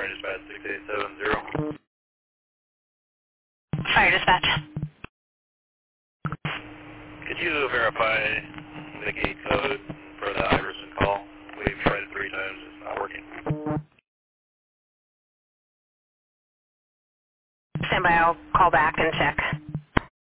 Fire Dispatch 6870. Fire Dispatch. Could you verify the gate code for the Iverson call? We've tried it 3 times. It's not working. Stand by. I'll call back and check.